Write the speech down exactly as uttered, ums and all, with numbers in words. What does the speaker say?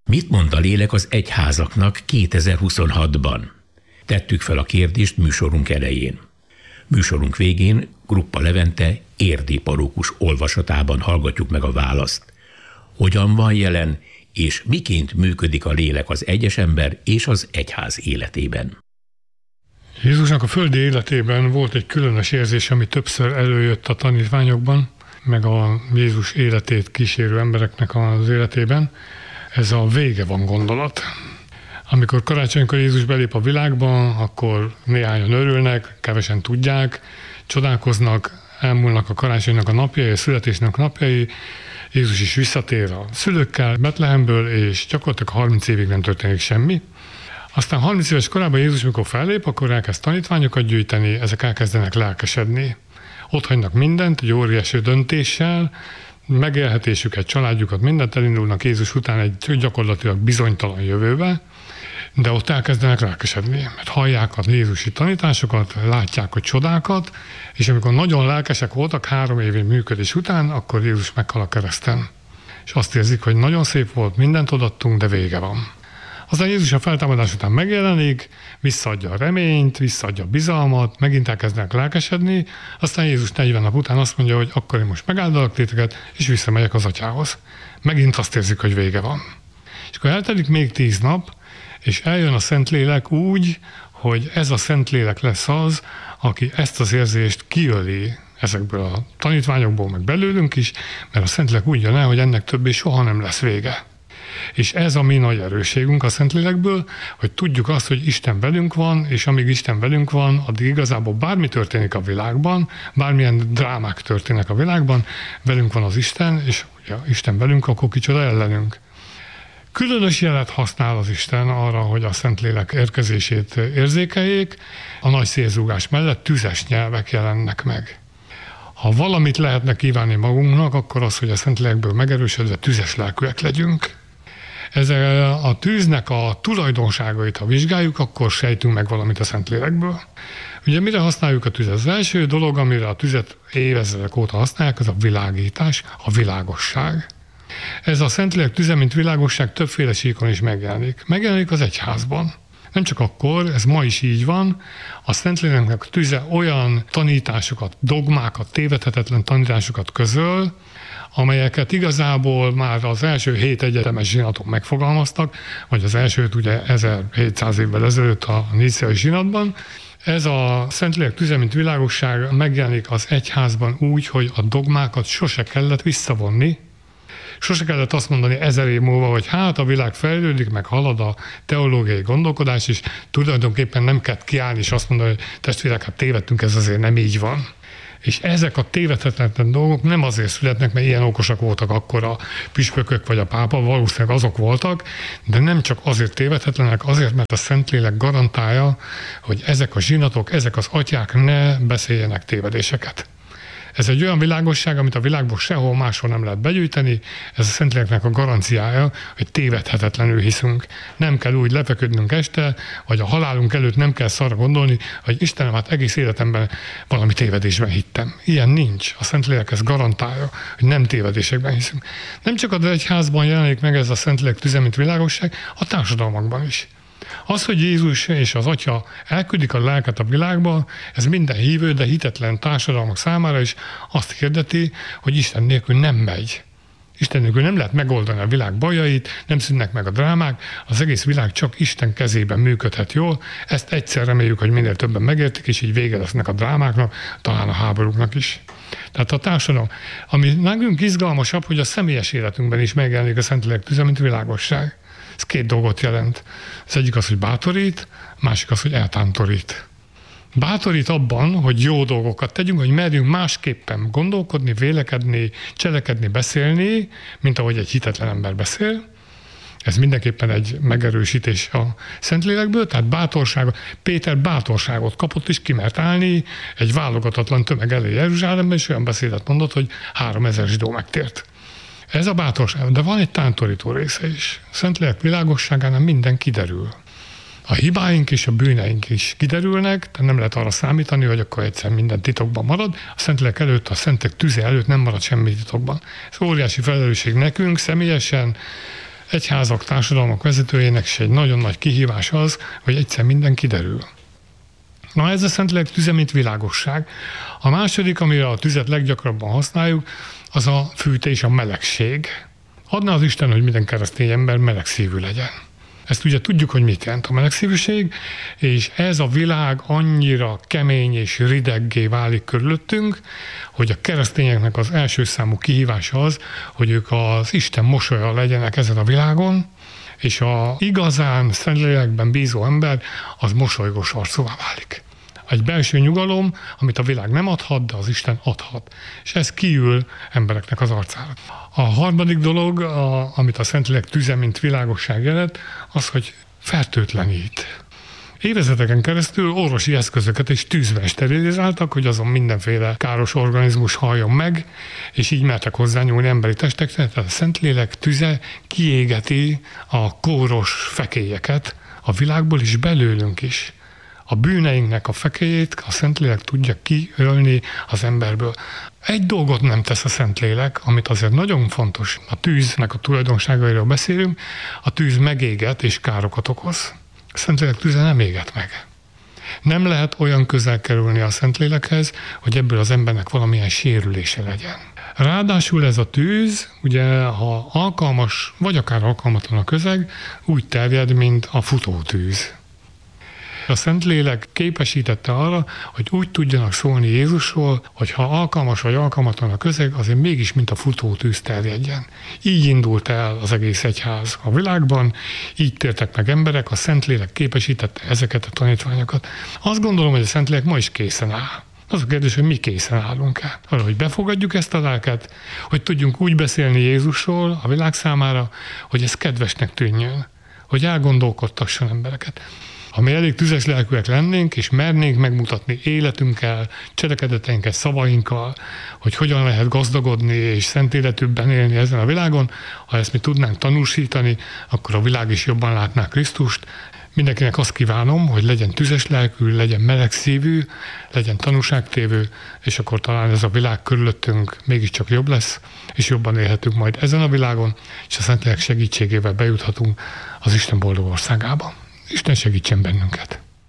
Mit mond a lélek az egyházaknak kétezer-huszonhatban? Tettük fel a kérdést műsorunk elején. Műsorunk végén Gruppa Levente érdi parókus olvasatában hallgatjuk meg a választ. Hogyan van jelen, és miként működik a lélek az egyes ember és az egyház életében? Jézusnak a földi életében volt egy különös érzés, ami többször előjött a tanítványokban, meg a Jézus életét kísérő embereknek az életében. Ez a vége van gondolat. Amikor karácsonykor Jézus belép a világba, akkor néhányan örülnek, kevesen tudják, csodálkoznak, elmúlnak a karácsonynak a napjai, a születésnek a napjai, Jézus is visszatér a szülőkkel Betlehemből, és gyakorlatilag harminc évig nem történik semmi. Aztán harminc éves korában Jézus, mikor fellép, akkor elkezd tanítványokat gyűjteni, ezek elkezdenek lelkesedni. Ott hagynak mindent, egy óriási döntéssel, megélhetésüket, családjukat, mindent elindulnak Jézus után egy gyakorlatilag bizonytalan jövőbe, de ott elkezdenek lelkesedni, mert hallják a jézusi tanításokat, látják a csodákat, és amikor nagyon lelkesek voltak három évi működés után, akkor Jézus meghal a kereszten. És azt érzik, hogy nagyon szép volt, mindent odaadtunk, de vége van. Aztán Jézus a feltámadás után megjelenik, visszaadja a reményt, visszaadja a bizalmat, megint elkezdenek lelkesedni, aztán Jézus negyven nap után azt mondja, hogy akkor én most megáldalak titeket, és visszamegyek az atyához. Megint azt érzik, hogy vége van. És akkor eltelik még tíz nap, és eljön a Szentlélek úgy, hogy ez a Szentlélek lesz az, aki ezt az érzést kiöli ezekből a tanítványokból, meg belőlünk is, mert a Szentlélek úgy jön el, hogy ennek többé soha nem lesz vége. És ez a mi nagy erősségünk a Szentlélekből, hogy tudjuk azt, hogy Isten velünk van, és amíg Isten velünk van, addig igazából bármi történik a világban, bármilyen drámák történnek a világban, velünk van az Isten, és ugye Isten velünk, akkor kicsoda ellenünk. Különös jelet használ az Isten arra, hogy a Szentlélek érkezését érzékeljék, a nagy szélzúgás mellett tüzes nyelvek jelennek meg. Ha valamit lehetne kívánni magunknak, akkor az, hogy a Szentlélekből megerősödve tüzes lelkűek legyünk. Ezzel a tűznek a tulajdonságait, ha vizsgáljuk, akkor sejtünk meg valamit a Szentlélekből. Ugye mire használjuk a tüzet? Az első dolog, amire a tüzet évezredek óta használják, az a világítás, a világosság. Ez a Szentlélek tüze, mint világosság többféle síkon is megjelenik. Megjelenik az egyházban. Nem csak akkor, ez ma is így van, a Szentléleknek tüze olyan tanításokat, dogmákat, tévedhetetlen tanításokat közöl, amelyeket igazából már az első hét egyetemes zsinatok megfogalmaztak, vagy az elsőt ugye ezerhétszáz évvel ezelőtt a níceai zsinatban. Ez a Szentlélek tüze, mint világosság megjelenik az egyházban úgy, hogy a dogmákat sose kellett visszavonni, sose kellett azt mondani ezer év múlva, hogy hát a világ fejlődik, meg halad a teológiai gondolkodás, és tulajdonképpen nem kell kiállni és azt mondani, hogy testvérek, hát tévedtünk, ez azért nem így van. És ezek a tévedhetetlen dolgok nem azért születnek, mert ilyen okosak voltak akkor a püspökök vagy a pápa, valószínűleg azok voltak, de nem csak azért tévedhetlenek, azért, mert a Szentlélek garantálja, hogy ezek a zsinatok, ezek az atyák ne beszéljenek tévedéseket. Ez egy olyan világosság, amit a világból sehol máshol nem lehet begyűjteni, ez a Szentléleknek a garanciája, hogy tévedhetetlenül hiszünk. Nem kell úgy lefeküdnünk este, vagy a halálunk előtt nem kell szarra gondolni, hogy Istenem, hát egész életemben valami tévedésben hittem. Ilyen nincs. A Szentlélek ezt garantálja, hogy nem tévedésekben hiszünk. Nem csak az egyházban jelenik meg ez a Szentlélek tüze, mint világosság, a társadalmakban is. Az, hogy Jézus és az Atya elküldik a lelket a világba, ez minden hívő, de hitetlen társadalmak számára is azt hirdeti, hogy Isten nélkül nem megy. Isten nélkül nem lehet megoldani a világ bajait, nem szűnnek meg a drámák, az egész világ csak Isten kezében működhet jól. Ezt egyszer reméljük, hogy minél többen megértik, és így vége lesznek a drámáknak, talán a háborúknak is. Tehát a társadalom, ami nekünk izgalmasabb, hogy a személyes életünkben is megjelenik a Szentlélek tüze, mint világosság. Ez két dolgot jelent. Az egyik az, hogy bátorít, a másik az, hogy eltántorít. Bátorít abban, hogy jó dolgokat tegyünk, hogy merjünk másképpen gondolkodni, vélekedni, cselekedni, beszélni, mint ahogy egy hitetlen ember beszél. Ez mindenképpen egy megerősítés a Szentlélekből, tehát bátorságot. Péter bátorságot kapott, és kimert állni egy válogatatlan tömeg elé Jeruzsálemben, és olyan beszédet mondott, hogy háromezer zsidó megtért. Ez a bátorság, de van egy tántorító része is. A Szentlélek világosságánál minden kiderül. A hibáink és a bűneink is kiderülnek, tehát nem lehet arra számítani, hogy akkor egyszer minden titokban marad. A Szentlélek előtt, a Szentek tüze előtt nem marad semmi titokban. Ez óriási felelősség nekünk személyesen, egyházak, társadalmak vezetőjének is egy nagyon nagy kihívás az, hogy egyszer minden kiderül. Na ez a Szentlélek tüze, mint világosság. A második, amire a tüzet leggyakrabban használjuk, az a fűtés, a melegség. Adná az Isten, hogy minden keresztény ember melegszívű legyen. Ezt ugye tudjuk, hogy mit jelent a melegszívűség, és ez a világ annyira kemény és rideggé válik körülöttünk, hogy a keresztényeknek az első számú kihívása az, hogy ők az Isten mosolya legyenek ezen a világon, és a igazán Szentlélekben bízó ember az mosolygós arcúvá válik. Egy belső nyugalom, amit a világ nem adhat, de az Isten adhat. És ez kiül embereknek az arcára. A harmadik dolog, a, amit a Szentlélek tüze, mint világosság jelent, az, hogy fertőtlenít. Évezredeken keresztül orvosi eszközöket és tűzben sterilizáltak, hogy azon mindenféle káros organizmus halljon meg, és így mertek hozzányúlni emberi testekre. Tehát a Szentlélek tüze kiégeti a kóros fekélyeket a világból is, belőlünk is. A bűneinknek a fekélyét a Szentlélek tudja kiölni az emberből. Egy dolgot nem tesz a Szentlélek, amit azért nagyon fontos. A tűznek a tulajdonságairól beszélünk, a tűz megéget és károkat okoz. A Szentlélek tüze nem éget meg. Nem lehet olyan közel kerülni a Szentlélekhez, hogy ebből az embernek valamilyen sérülése legyen. Ráadásul ez a tűz, ugye, ha alkalmas, vagy akár alkalmatlan a közeg, úgy terjed, mint a futótűz. A Szentlélek képesítette arra, hogy úgy tudjanak szólni Jézusról, hogy ha alkalmas vagy alkalmatlan a közeg, azért mégis mint a futótűz terjedjen. Így indult el az egész egyház a világban, így tértek meg emberek, a Szentlélek képesítette ezeket a tanítványokat. Azt gondolom, hogy a Szentlélek ma is készen áll. Az a kérdés, hogy mi készen állunk-e? Arra, hogy befogadjuk ezt a lelket, hogy tudjunk úgy beszélni Jézusról a világ számára, hogy ez kedvesnek tűnjön, hogy elgondolkodtasson embereket. Ha mi elég tüzes lelkűek lennénk, és mernénk megmutatni életünkkel, cselekedeteinkkel, szavainkkal, hogy hogyan lehet gazdagodni és szent életűbben élni ezen a világon, ha ezt mi tudnánk tanúsítani, akkor a világ is jobban látná Krisztust. Mindenkinek azt kívánom, hogy legyen tüzes lelkű, legyen meleg szívű, legyen tanúságtévő, és akkor talán ez a világ körülöttünk mégiscsak jobb lesz, és jobban élhetünk majd ezen a világon, és a Szentlélek segítségével bejuthatunk az Isten boldog országába. Isten segítsen bennünket!